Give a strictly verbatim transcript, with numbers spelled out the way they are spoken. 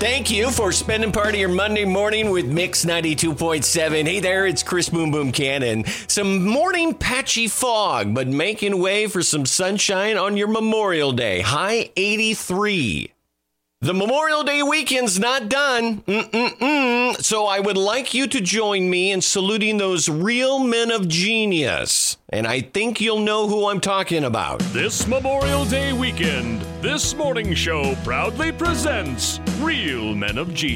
Thank you for spending part of your Monday morning with Mix ninety-two point seven. Hey there, it's Chris Boom Boom Cannon. Some morning patchy fog, but making way for some sunshine on your Memorial Day. High eighty-three. The Memorial Day weekend's not done. Mm-mm-mm. So I would like you to join me in saluting those real men of genius. And I think you'll know who I'm talking about. This Memorial Day weekend, this morning show proudly presents Real Men of Genius.